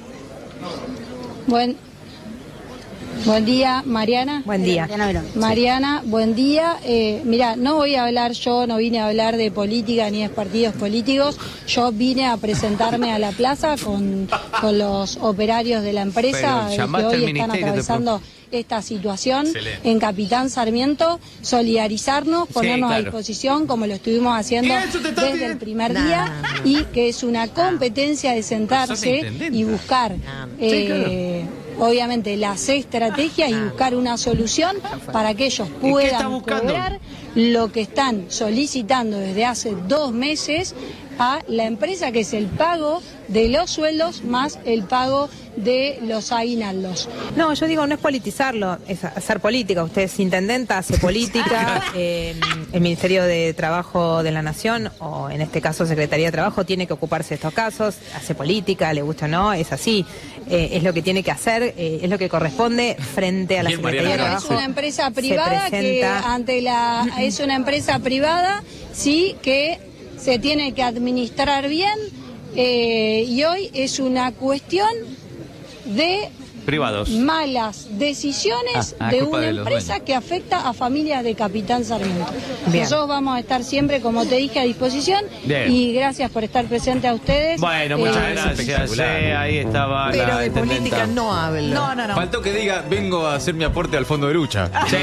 Buen, buen día, Mariana. Buen día. Mariana Verón. Mariana, buen día. Eh, mira, no voy a hablar yo, no vine a hablar de política ni de partidos políticos. Yo vine a presentarme a la plaza con, con los operarios de la empresa Pero eh, que llamaste hoy al están ministerio, te atravesando esta situación. Excelente. En Capitán Sarmiento, solidarizarnos, ponernos claro. a disposición como lo estuvimos haciendo Eso te está desde pidiendo. el primer Nah, día nah. y que es una competencia de sentarse intendenta. y buscar Nah. eh, obviamente las estrategias y buscar una solución para que ellos está puedan buscando? cobrar lo que están solicitando desde hace dos meses a la empresa, que es el pago de los sueldos más el pago de los aguinaldos. No, yo digo, no es politizarlo, es hacer política. Usted es intendenta, hace política, eh, el Ministerio de Trabajo de la Nación, o en este caso Secretaría de Trabajo, tiene que ocuparse de estos casos, hace política, le gusta o no, es así, eh, es lo que tiene que hacer, eh, es lo que corresponde frente a la Bien, Secretaría de Mariana. Es Trabajo. una empresa privada que presenta- ante la es una empresa privada, sí, que se tiene que administrar bien, eh, y hoy es una cuestión de Privados. malas decisiones Ah, ah, de culpa una de los empresa dueños. que afecta a familias de Capitán Sarmiento. Bien. Nosotros vamos a estar siempre, como te dije, a disposición, Bien. y gracias por estar presente a ustedes. Bueno, muchas Eh, gracias. espectacular. Sí, ahí estaba Pero la de intendenta. política no hablo. No, no, no. Faltó que diga, vengo a hacer mi aporte al fondo de lucha. Sí,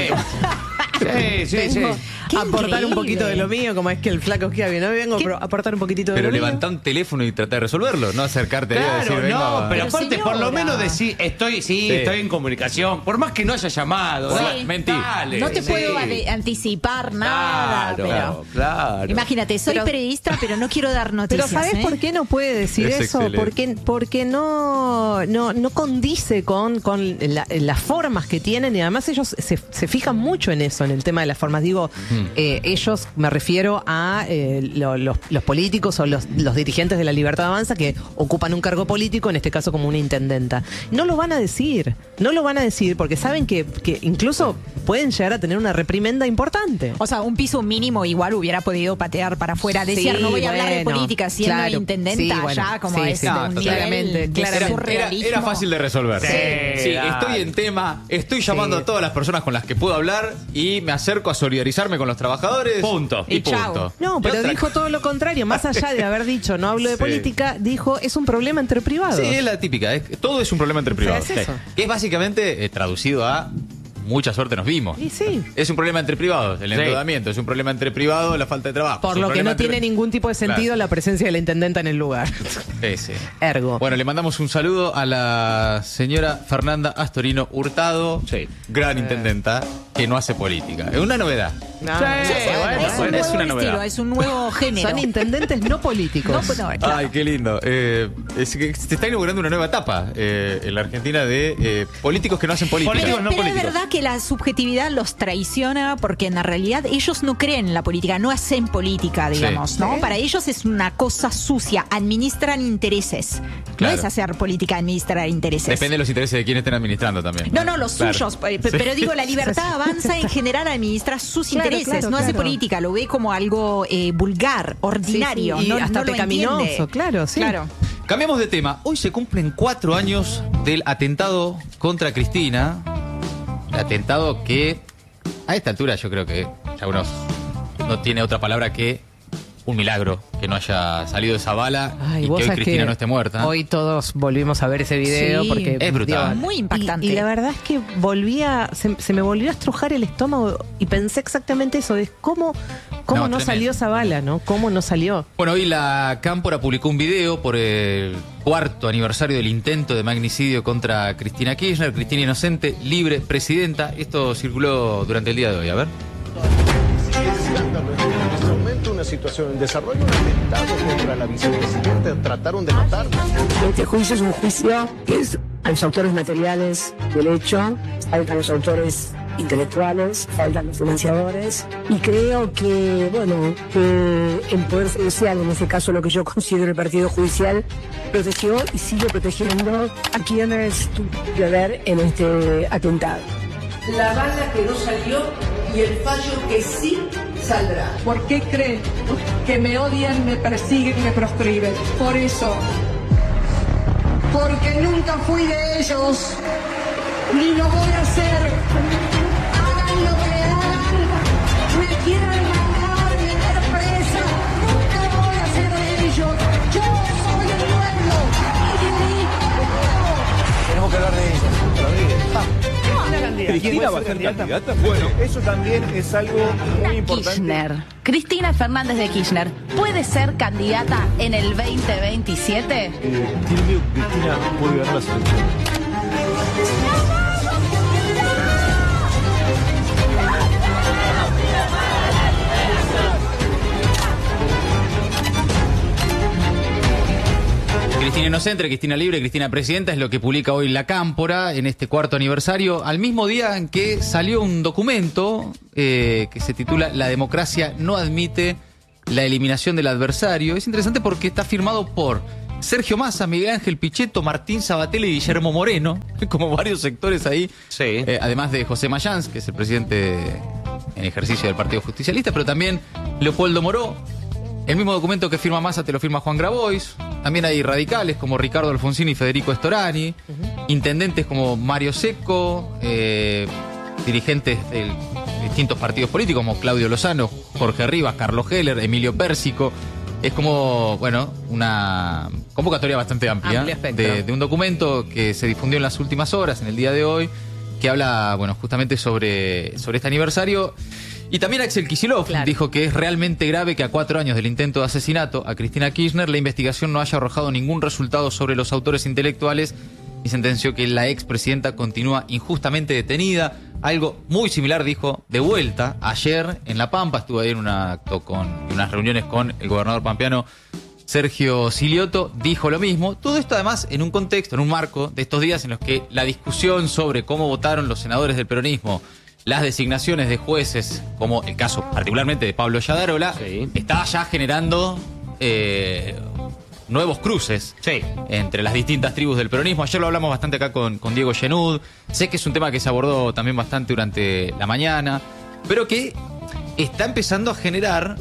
sí, sí. sí. Vengo Qué a aportar un increíble. poquito de lo mío, como es que el flaco que había, ¿no? Vengo ¿Qué? a aportar un poquito de Pero lo mío. levantá un teléfono y trata de resolverlo, no acercarte ahí a decir, Claro, vengo no, a- pero Pero aparte, por lo señora. menos decir, estoy, sí, Sí. estoy en comunicación, por más que no haya llamado. Sí. dale, Mentí. dale, No te sí. puedo ade- anticipar nada, Claro, pero... claro. Imagínate, soy Pero- periodista, pero no quiero dar Pero noticias. ¿sabes ¿eh? por qué no puede decir Es eso? excelente. Porque, porque no, no, no condice con, con la- las formas que tienen, y además ellos se, se fijan mucho en eso, en el tema de las formas. Digo, eh, ellos, me refiero a eh, lo- los, los políticos o los, los dirigentes de la Libertad Avanza que ocupan un cargo político, en este caso como una intendenta. No lo van a decir, no lo van a decir porque saben que, que incluso pueden llegar a tener una reprimenda importante. O sea, un piso mínimo igual hubiera podido patear para afuera. Decir, Sí, no voy a hablar de bueno, política siendo claro, intendenta, sí, bueno, ya como sí, es sí, de no, un claramente, nivel de claramente. Era, surrealismo. era fácil de resolver. Sí, Sí, dale. estoy en tema, estoy llamando Sí. a todas las personas con las que puedo hablar y me acerco a solidarizarme con los trabajadores. Punto. Y, Y chao. punto. No, Y pero otra dijo todo lo contrario. Más allá de haber dicho no hablo de Sí. política, dijo es un problema entre privados. Sí, es la típica. es- todo es un problema entre O sea, privados. es eso. Que es básicamente eh, traducido a mucha suerte nos vimos. Y sí. Es un problema entre privados, el Sí. endeudamiento. Es un problema entre privados, la falta de trabajo. Por Es un lo que problema no entre- tiene ningún tipo de sentido Claro. la presencia de la intendenta en el lugar. Sí, sí. Ergo. Bueno, le mandamos un saludo a la señora Fernanda Astorino Hurtado, Sí. gran intendenta, que no hace política. Es una novedad. No, Sí, no, bueno, es un bueno, nuevo es una estilo, novedad. es un nuevo género. Son intendentes no políticos. No, pues no, claro. Ay, qué lindo. Eh, es que se está inaugurando una nueva etapa eh, en la Argentina de eh, políticos que no hacen política. Políticos Pero, no pero es políticos. verdad que la subjetividad los traiciona porque en la realidad ellos no creen en la política, no hacen política, digamos, Sí. ¿no? Sí. Para ellos es una cosa sucia, administran intereses. Claro. No es hacer política, administrar intereses. Depende de los intereses de quien estén administrando también. No, no, los Claro. suyos. Pe- Sí. Pero digo, la libertad avanza en general a administrar sus Claro, intereses. claro, no hace claro. política, lo ve como algo eh, vulgar, ordinario. Sí, sí, y no, hasta no lo pecaminoso, entiende. claro, sí. Claro. Cambiamos de tema. Hoy se cumplen cuatro años del atentado contra Cristina. El atentado que a esta altura yo creo que ya uno no tiene otra palabra que un milagro que no haya salido esa bala Ay, y vos que hoy sabés Cristina que no esté muerta. Hoy todos volvimos a ver ese video Sí. porque Es brutal. digo, Muy y- impactante. Y, la verdad es que volvía, se, se me volvió a estrujar el estómago y pensé exactamente eso, de cómo, cómo No, no, tremendo. salió esa bala, ¿no? ¿Cómo no salió? Bueno, hoy la Cámpora publicó un video por el cuarto aniversario del intento de magnicidio contra Cristina Kirchner. Cristina inocente, libre, presidenta. Esto circuló durante el día de hoy. A ver. En este momento una situación en desarrollo, un atentado contra la vicepresidenta, trataron de matar. Este juicio es un juicio que es a los autores materiales del hecho, faltan los autores intelectuales, faltan los financiadores, y creo que, bueno, que el Poder Judicial, en este caso lo que yo considero el Partido Judicial, protegió y sigue protegiendo a quienes tuvieron que ver en este atentado. La bala que no salió y el fallo que sí saldrá. ¿Por qué creen que me odian, me persiguen y me proscriben? Por eso. Porque nunca fui de ellos, ni lo voy a ser. Hagan lo que hagan, me quieran matar, meter presa, nunca voy a ser de ellos. Yo soy el pueblo y mi pueblo. Tenemos que hablar de ella. ¿Cristina va a ser candidata? Bueno, eso también es algo muy importante. Kirchner. Cristina Fernández de Kirchner, ¿puede ser candidata en el veinte veintisiete? Eh, tiene miedo que Cristina puede ganar las elecciones. Cristina Inocente, Cristina Libre, Cristina Presidenta es lo que publica hoy La Cámpora en este cuarto aniversario, al mismo día en que salió un documento eh, que se titula La democracia no admite la eliminación del adversario. Es interesante porque está firmado por Sergio Massa, Miguel Ángel Pichetto, Martín Sabatella y Guillermo Moreno, como varios sectores ahí, sí. eh, además de José Mayans, que es el presidente en ejercicio del Partido Justicialista, pero también Leopoldo Moró. El mismo documento que firma Massa te lo firma Juan Grabois. También hay radicales como Ricardo Alfonsín y Federico Storani, uh-huh. intendentes como Mario Secco, eh, dirigentes de distintos partidos políticos como Claudio Lozano, Jorge Rivas, Carlos Heller, Emilio Pérsico. Es como, bueno, una convocatoria bastante amplia de, de un documento que se difundió en las últimas horas, en el día de hoy, que habla, bueno, justamente sobre, sobre este aniversario. Y también Axel Kicillof claro. dijo que es realmente grave que a cuatro años del intento de asesinato a Cristina Kirchner la investigación no haya arrojado ningún resultado sobre los autores intelectuales y sentenció que la expresidenta continúa injustamente detenida. Algo muy similar dijo de vuelta ayer en La Pampa. Estuvo ahí en un acto con en unas reuniones con el gobernador pampeano Sergio Silioto. Dijo lo mismo. Todo esto además en un contexto, en un marco de estos días en los que la discusión sobre cómo votaron los senadores del peronismo, las designaciones de jueces, como el caso particularmente de Pablo Yadarola, sí. estaba ya generando eh, nuevos cruces sí. entre las distintas tribus del peronismo. Ayer lo hablamos bastante acá con, con Diego Genud. Sé que es un tema que se abordó también bastante durante la mañana, pero que está empezando a generar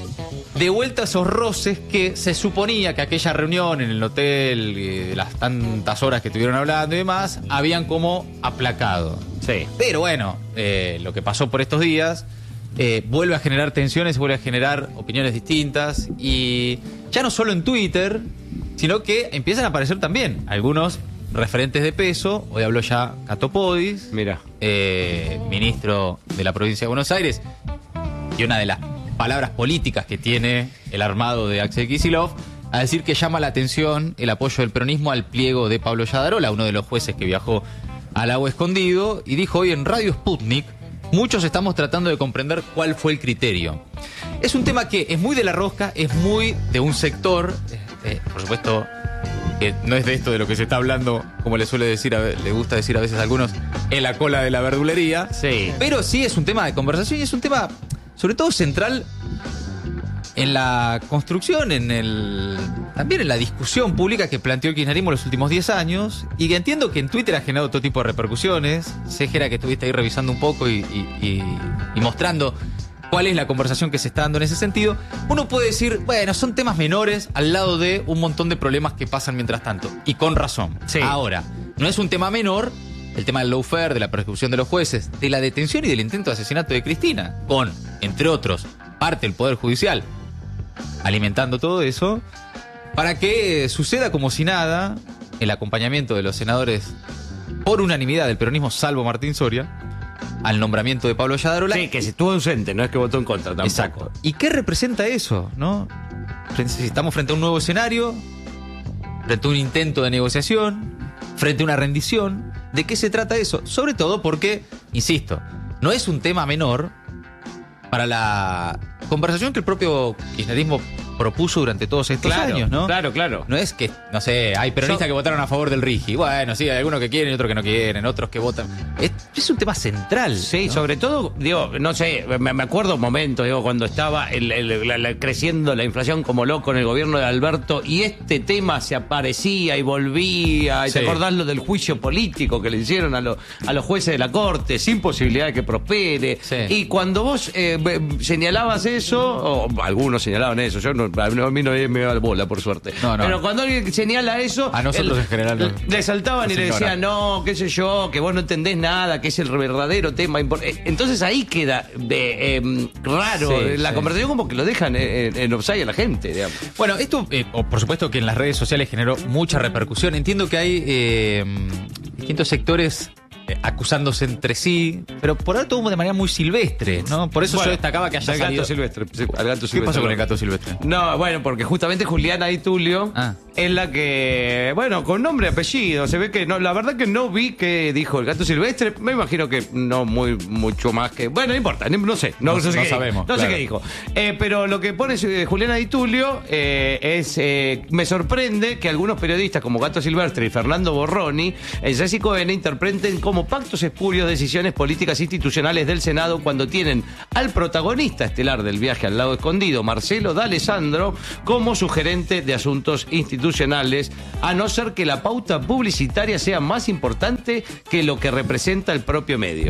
de vuelta esos roces que se suponía que aquella reunión en el hotel, eh, las tantas horas que estuvieron hablando y demás, habían como aplacado. Sí. Pero bueno, eh, lo que pasó por estos días eh, vuelve a generar tensiones, vuelve a generar opiniones distintas y ya no solo en Twitter, sino que empiezan a aparecer también algunos referentes de peso. Hoy habló ya Cato Podis, Mira. Eh, ministro de la provincia de Buenos Aires, y una de las palabras políticas que tiene el armado de Axel Kicillof, a decir que llama la atención el apoyo del peronismo al pliego de Pablo Yadarola, uno de los jueces que viajó al Lago Escondido, y dijo hoy en Radio Sputnik: muchos estamos tratando de comprender cuál fue el criterio. Es un tema que es muy de la rosca, es muy de un sector, eh, por supuesto, que no es de esto de lo que se está hablando, como le suele decir, a, le gusta decir a veces a algunos, en la cola de la verdulería, sí. pero sí es un tema de conversación y es un tema sobre todo central en la construcción, en el también en la discusión pública que planteó el kirchnerismo los últimos diez años, y que entiendo que en Twitter ha generado todo tipo de repercusiones. Sé, Gera, que estuviste ahí revisando un poco y, y, y, y mostrando cuál es la conversación que se está dando en ese sentido. Uno puede decir, bueno, son temas menores al lado de un montón de problemas que pasan mientras tanto, y con razón. Sí. Ahora, no es un tema menor el tema del lawfare, de la persecución de los jueces, de la detención y del intento de asesinato de Cristina, con, entre otros, parte del Poder Judicial alimentando todo eso, para que suceda como si nada el acompañamiento de los senadores por unanimidad del peronismo, salvo Martín Soria, al nombramiento de Pablo Yadarola. Sí, que se estuvo ausente, no es que votó en contra tampoco. Exacto. ¿Y qué representa eso, no? Estamos frente a un nuevo escenario, frente a un intento de negociación, frente a una rendición. ¿De qué se trata eso? Sobre todo porque, insisto, no es un tema menor para la conversación que el propio kirchnerismo propuso durante todos estos claro, años, ¿no? Claro, claro. No es que, no sé, hay peronistas Yo, que votaron a favor del Rigi. Bueno, sí, hay algunos que quieren y otros que no quieren, otros que votan. Es, es un tema central. Sí, ¿no? Sobre todo, digo, no sé, me, me acuerdo momentos, digo, cuando estaba el, el, la, la, creciendo la inflación como loco en el gobierno de Alberto, y este tema se aparecía y volvía. Y sí. ¿Te acordás lo del juicio político que le hicieron a, lo, a los jueces de la Corte, sin posibilidad de que prospere? Sí. Y cuando vos eh, señalabas eso, o algunos señalaban eso, yo no, a mí no me da bola, por suerte. No, no. Pero cuando alguien señala eso, a nosotros el, en general no. Le saltaban y le decían, no, qué sé yo, que vos no entendés nada, que es el verdadero tema importante. Entonces ahí queda de, eh, raro sí, la sí. conversación, como que lo dejan en, en offside a la gente, digamos. Bueno, esto, eh, por supuesto que en las redes sociales generó mucha repercusión. Entiendo que hay eh, distintos sectores Eh, acusándose entre sí, pero por ahora todo de manera muy silvestre, ¿no? Por eso bueno, yo destacaba que haya al salido... gato silvestre, al gato silvestre. ¿Qué pasó con el gato silvestre? No, bueno, porque justamente Juliana y Tulio ah. en la que, bueno, con nombre y apellido, se ve que no, la verdad que no vi que dijo el Gato Silvestre, me imagino que no muy mucho más que, bueno, no importa, no sé, no, no, no sé no qué sabemos, dijo, no claro. sé qué dijo. Eh, pero lo que pone eh, Juliana Di Tulio eh, es, eh, me sorprende que algunos periodistas como Gato Silvestre y Fernando Borroni, en Ceci Cohen, interpreten como pactos espurios decisiones políticas institucionales del Senado cuando tienen al protagonista estelar del viaje al lago escondido, Marcelo D'Alessandro, como sugerente de asuntos institucionales, a no ser que la pauta publicitaria sea más importante que lo que representa el propio medio.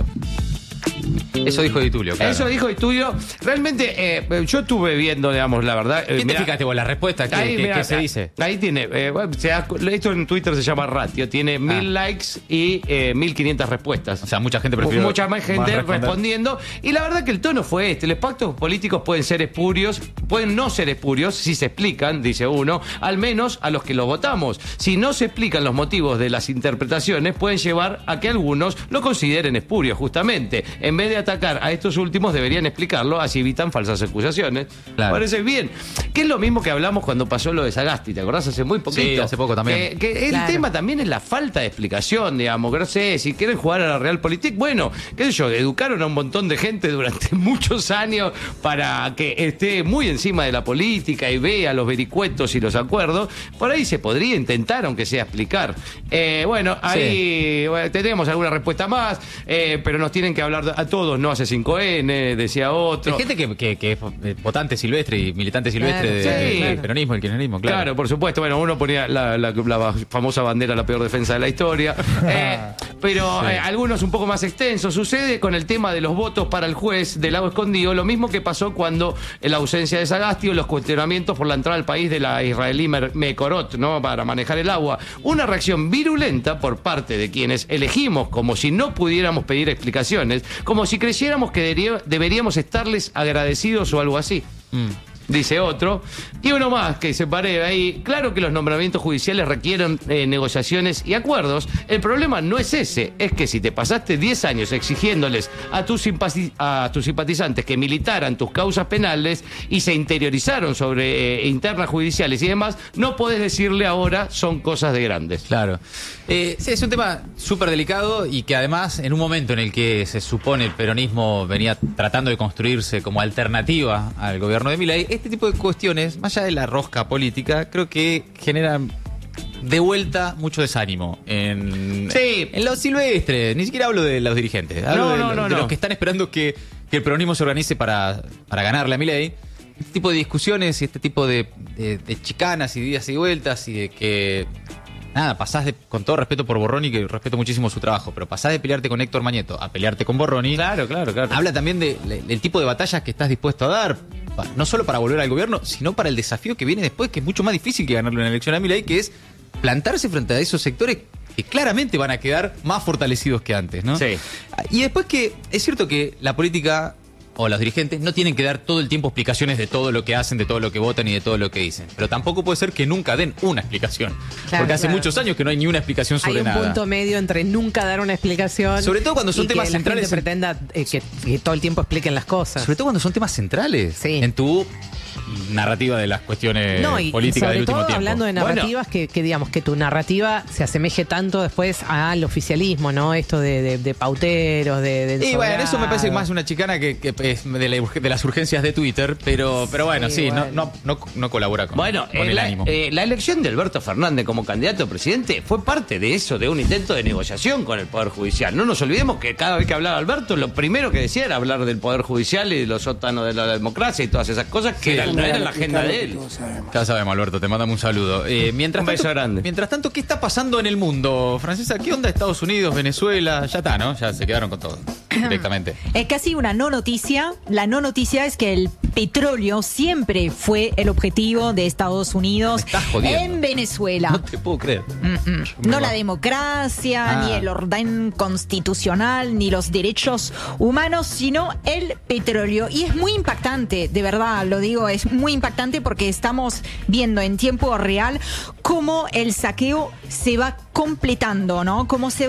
Eso dijo Di Tulio, claro. Eso dijo Di Tulio. Realmente, eh, yo estuve viendo, digamos, la verdad. ¿Qué eh, te mirá, fijaste vos? La respuesta, ¿qué, ahí, qué- mirá, qué se dice? Ahí tiene, eh, bueno, se ha- esto en Twitter se llama ratio, tiene mil likes y eh, mil quinientas respuestas. O sea, mucha gente prefirió Mucha más gente responder. respondiendo. Y la verdad que el tono fue este. Los pactos políticos pueden ser espurios, pueden no ser espurios, si se explican, dice uno, al menos a los que los votamos. Si no se explican los motivos de las interpretaciones, pueden llevar a que algunos lo consideren espurio, justamente. En vez de atacar a estos últimos, deberían explicarlo, así evitan falsas acusaciones. Claro. Parece bien. Que es lo mismo que hablamos cuando pasó lo de Sagasti, ¿te acordás? Hace muy poquito. Sí, hace poco también. Que, que el Claro. tema también es la falta de explicación, digamos. Que no sé, si quieren jugar a la Realpolitik, bueno, qué sé yo, educaron a un montón de gente durante muchos años para que esté muy encima de la política y vea los vericuetos y los acuerdos. Por ahí se podría intentar, aunque sea explicar. Eh, bueno, ahí bueno, tendremos alguna respuesta más, eh, pero nos tienen que hablar a todos, no hace cinco ene, decía otro. Hay gente que, que, que es votante silvestre y militante silvestre Claro, de- sí, del claro. peronismo, el kirchnerismo, claro. Claro, por supuesto. Bueno, uno ponía la, la- la famosa bandera, la peor defensa de la historia. Eh, pero Sí. eh, algunos un poco más extensos. Sucede con el tema de los votos para el juez del Lago Escondido, lo mismo que pasó cuando en la ausencia de Sagasti o los cuestionamientos por la entrada al país de la israelí Mer- Mekorot, ¿no? Para manejar el agua. Una reacción virulenta por parte de quienes elegimos como si no pudiéramos pedir explicaciones, como si creyéramos que debería- deberíamos estarles agradecidos o algo así. Mm. Dice otro. Y uno más que se paré ahí. Claro que los nombramientos judiciales requieren eh, negociaciones y acuerdos. El problema no es ese. Es que si te pasaste diez años exigiéndoles a tus, simpati- a tus simpatizantes que militaran tus causas penales y se interiorizaron sobre eh, internas judiciales y demás, no podés decirle ahora son cosas de grandes. Claro. Eh, sí, es un tema súper delicado y que además, en un momento en el que se supone el peronismo venía tratando de construirse como alternativa al gobierno de Milei, este tipo de cuestiones, más allá de la rosca política, creo que generan de vuelta mucho desánimo en, Sí. en los silvestres. Ni siquiera hablo de los dirigentes, hablo No, de, no, los- no, de no. los que están esperando que, que el peronismo se organice para, para ganarle a Milei. Este tipo de discusiones y este tipo de, de- de chicanas y de idas y vueltas y de que nada, pasás de, con todo respeto por Borroni, que respeto muchísimo su trabajo, pero pasás de pelearte con Héctor Mañeto a pelearte con Borroni. Claro, claro, claro. Habla también de- de- del tipo de batallas que estás dispuesto a dar, pa- no solo para volver al gobierno, sino para el desafío que viene después, que es mucho más difícil que ganarle una elección a Milei, que es plantarse frente a esos sectores que claramente van a quedar más fortalecidos que antes, ¿no? Sí. Y después que es cierto que la política o los dirigentes no tienen que dar todo el tiempo explicaciones de todo lo que hacen, de todo lo que votan y de todo lo que dicen. Pero tampoco puede ser que nunca den una explicación. Claro, Porque hace claro. muchos años que no hay ni una explicación sobre Hay un nada. punto medio entre nunca dar una explicación. Sobre todo cuando son y temas que la centrales gente en- pretenda eh, que, que todo el tiempo expliquen las cosas. Sobre todo cuando son temas centrales Sí. en tu narrativa de las cuestiones No, y, y políticas sobre del último todo tiempo. hablando de narrativas, que, que digamos que tu narrativa se asemeje tanto después al oficialismo, ¿no? Esto de, de- de pauteros, de, de Y bueno, eso me ensobrados. parece más una chicana que, que es de, la urge- de las urgencias de Twitter, pero, pero bueno, sí, Sí, no, bueno. no, no, no colabora con, Bueno, con eh, el la, ánimo. eh, la elección de Alberto Fernández como candidato a presidente fue parte de eso, de un intento de negociación con el Poder Judicial. No nos olvidemos que cada vez que hablaba Alberto, lo primero que decía era hablar del Poder Judicial y de los sótanos de la democracia y todas esas cosas que Sí. eran, no eran la agenda de él. Ya sabemos, Alberto, te mandamos un saludo. Eh, mientras Un beso tanto, grande. Mientras tanto, ¿qué está pasando en el mundo? Francesa, ¿qué onda Estados Unidos, Venezuela? Ya está, ¿no? Ya se quedaron con todo directamente. Es casi una no noticia. La no noticia es que el petróleo siempre fue el objetivo de Estados Unidos Me estás jodiendo. en Venezuela. No te puedo creer. No la democracia, Ah. ni el orden constitucional, ni los derechos humanos, sino el petróleo. Y es muy impactante, de verdad, lo digo, es muy impactante porque estamos viendo en tiempo real cómo el saqueo se va completando, ¿no? Cómo se va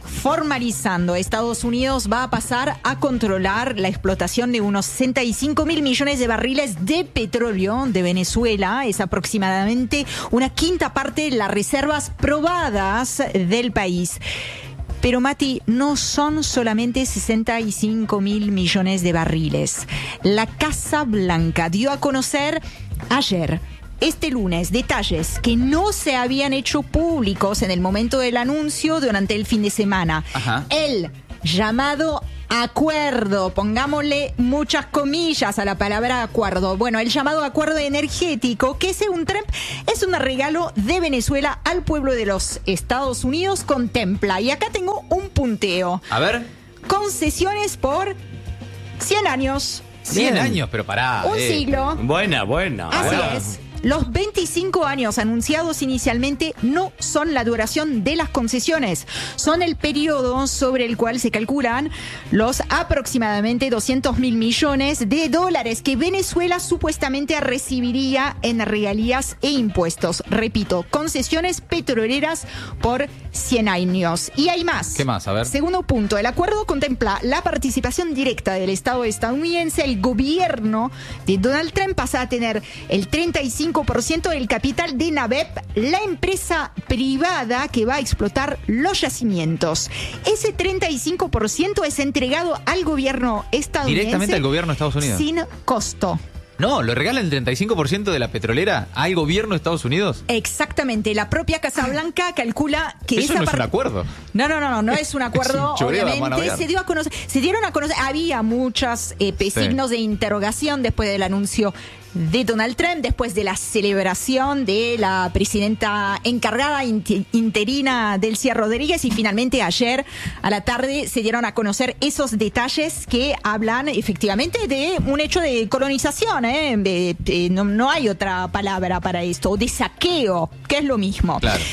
formalizando. Estados Unidos va a pasar a controlar la explotación de unos sesenta y cinco mil millones de barriles de petróleo de Venezuela. Es aproximadamente una quinta parte de las reservas probadas del país. Pero Mati, no son solamente sesenta y cinco mil millones de barriles. La Casa Blanca dio a conocer ayer, este lunes, detalles que no se habían hecho públicos en el momento del anuncio durante el fin de semana. Ajá. El llamado acuerdo, pongámosle muchas comillas a la palabra acuerdo. Bueno, el llamado acuerdo energético, que según Trump es un regalo de Venezuela al pueblo de los Estados Unidos, contempla. Y acá tengo un punteo. A ver. Concesiones por cien años. cien años, pero pará. Un eh. siglo. Buena, buena. Así buena. es. Los veinticinco años anunciados inicialmente no son la duración de las concesiones, son el periodo sobre el cual se calculan los aproximadamente doscientos mil millones de dólares que Venezuela supuestamente recibiría en regalías e impuestos. Repito, concesiones petroleras por cien años. Y hay más. ¿Qué más? A ver. Segundo punto, el acuerdo contempla la participación directa del Estado estadounidense. El gobierno de Donald Trump pasa a tener el treinta y cinco por ciento del capital de NABEP, la empresa privada que va a explotar los yacimientos. Ese treinta y cinco por ciento es entregado al gobierno estadounidense. Directamente al gobierno de Estados Unidos. Sin costo. No, ¿lo regala el treinta y cinco por ciento de la petrolera al gobierno de Estados Unidos? Exactamente. La propia Casa Blanca calcula que Eso esa no es parte... un acuerdo. No, no, no, no, no es un acuerdo, Es un choreo, obviamente. mano, Se dio a conocer, se dieron a conocer, había muchos eh, Sí. signos de interrogación después del anuncio de Donald Trump, después de la celebración de la presidenta encargada inti- interina Delcy Rodríguez, y finalmente ayer a la tarde se dieron a conocer esos detalles que hablan efectivamente de un hecho de colonización, ¿eh? De- de- no, no hay otra palabra para esto, o de saqueo, que es lo mismo. Claro.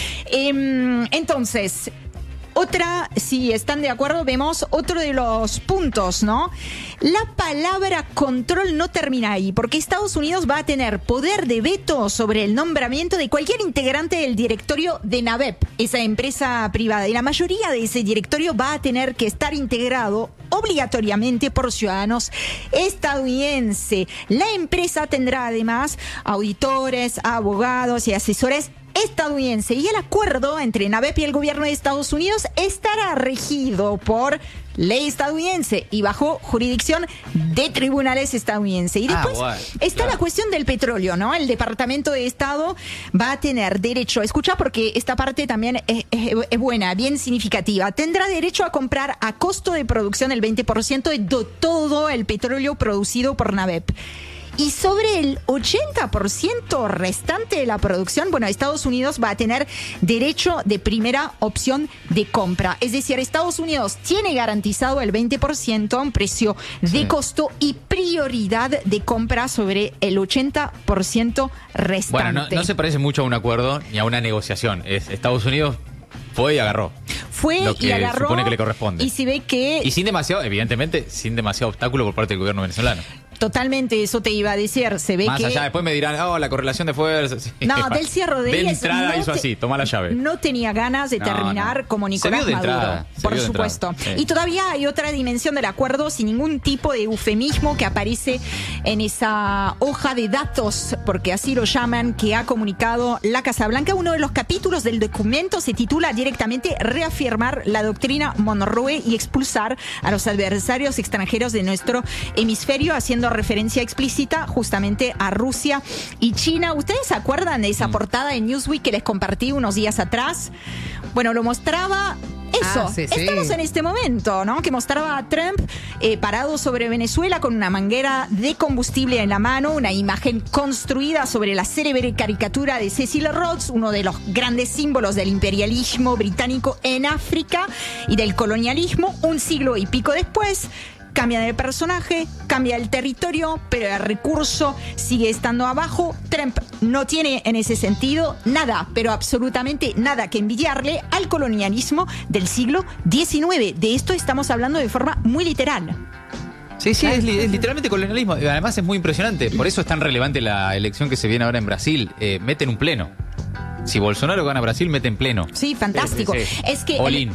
Em, entonces, otra, si están de acuerdo, vemos otro de los puntos, ¿no? La palabra control no termina ahí, porque Estados Unidos va a tener poder de veto sobre el nombramiento de cualquier integrante del directorio de NABEP, esa empresa privada. Y la mayoría de ese directorio va a tener que estar integrado obligatoriamente por ciudadanos estadounidenses. La empresa tendrá además auditores, abogados y asesores estadounidense, y el acuerdo entre NABEP y el gobierno de Estados Unidos estará regido por ley estadounidense y bajo jurisdicción de tribunales estadounidenses. Y después Ah, bueno, está claro. la cuestión del petróleo, ¿no? El Departamento de Estado va a tener derecho, escucha porque esta parte también es, es- es buena, bien significativa, tendrá derecho a comprar a costo de producción el veinte por ciento de do- todo el petróleo producido por NABEP. Y sobre el ochenta por ciento restante de la producción, bueno, Estados Unidos va a tener derecho de primera opción de compra. Es decir, Estados Unidos tiene garantizado el veinte por ciento a un precio de Sí. costo y prioridad de compra sobre el ochenta por ciento restante. Bueno, no, no se parece mucho a un acuerdo ni a una negociación. Es Estados Unidos fue y agarró. Fue lo que y agarró supone que le corresponde. y se ve que Y sin demasiado, evidentemente, sin demasiado obstáculo por parte del gobierno venezolano. totalmente eso te iba a decir, se ve Más que allá, después me dirán, oh, la correlación de fuerzas. Sí. No, Delcy Rodríguez De entrada no hizo te- así, toma la llave. no tenía ganas de No, terminar no. como Se Nicolás vio de Maduro, entrada, se por vio de supuesto. entrada, sí. Y todavía hay otra dimensión del acuerdo sin ningún tipo de eufemismo que aparece en esa hoja de datos, porque así lo llaman, que ha comunicado la Casa Blanca. Uno de los capítulos del documento se titula directamente Reafirmar la doctrina Monroe y expulsar a los adversarios extranjeros de nuestro hemisferio, haciendo referencia explícita justamente a Rusia y China. ¿Ustedes se acuerdan de esa Mm. portada de Newsweek que les compartí unos días atrás? Bueno, lo mostraba eso. Ah, sí, sí. Estamos en este momento, ¿no? Que mostraba a Trump eh, parado sobre Venezuela con una manguera de combustible en la mano, una imagen construida sobre la célebre caricatura de Cecil Rhodes, uno de los grandes símbolos del imperialismo británico en África y del colonialismo. Un siglo y pico después, cambia de personaje, cambia el territorio, pero el recurso sigue estando abajo. Trump no tiene en ese sentido nada, pero absolutamente nada que envidiarle al colonialismo del siglo diecinueve. De esto estamos hablando de forma muy literal. Sí, sí, es, li- es literalmente colonialismo. Además es muy impresionante. Por eso es tan relevante la elección que se viene ahora en Brasil. Eh, meten un pleno. Si Bolsonaro gana Brasil, meten pleno. Sí, fantástico. Sí, sí, sí. Es que All el, in.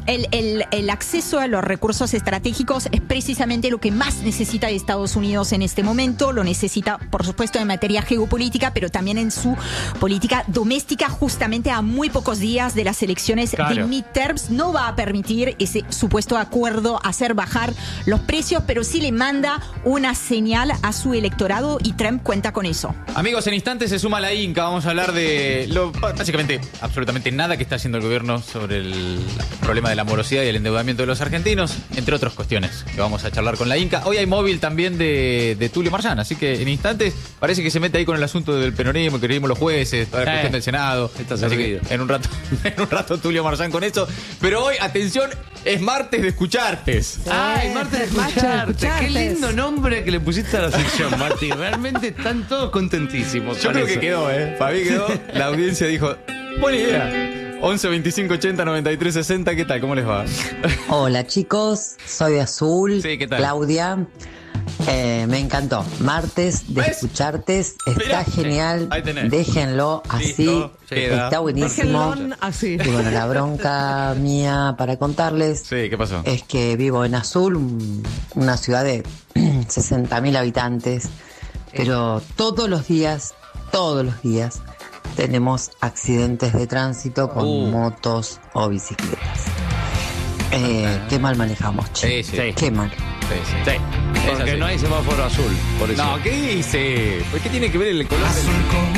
el, el, el acceso a los recursos estratégicos es precisamente lo que más necesita Estados Unidos en este momento. Lo necesita, por supuesto, en materia geopolítica, pero también en su política doméstica, justamente a muy pocos días de las elecciones claro. de midterms. No va a permitir ese supuesto acuerdo hacer bajar los precios, pero sí le manda una señal a su electorado y Trump cuenta con eso. Amigos, en instantes se suma la Inca. Vamos a hablar de lo, básicamente absolutamente nada que está haciendo el gobierno sobre el problema de la morosidad y el endeudamiento de los argentinos, entre otras cuestiones que vamos a charlar con la Inca. Hoy hay móvil también de, de Tulio Marzán, así que en instantes parece que se mete ahí con el asunto del peronismo, que queremos los jueces, toda la eh, cuestión del Senado. Así que en un rato, en un rato Tulio Marzán con eso. Pero hoy, atención, es martes de escuchartes. Sí, Ay, martes de escucharte. Qué lindo nombre que le pusiste a la sección, Martín. Realmente están todos contentísimos. Yo creo eso. que quedó, ¿eh? Para mí quedó. La audiencia dijo, buena idea. once veinticinco ochenta noventa y tres sesenta, ¿qué tal? ¿Cómo les va? Hola chicos, soy de Azul, sí, ¿qué tal? Claudia. Eh, me encantó. Martes de ¿ves? Escucharte está Mirá, genial. Déjenlo así. Listo, está buenísimo. Así. Y bueno, la bronca mía para contarles sí, ¿qué pasó? Es que vivo en Azul, un, una ciudad de sesenta mil habitantes, pero todos los días, todos los días tenemos accidentes de tránsito con uh. motos o bicicletas. Eh, qué mal manejamos, che. Sí, sí. Qué mal. Sí, sí. sí. Porque no hay semáforo azul, por eso. No, ¿qué dice? ¿Por qué tiene que ver el color? Azul como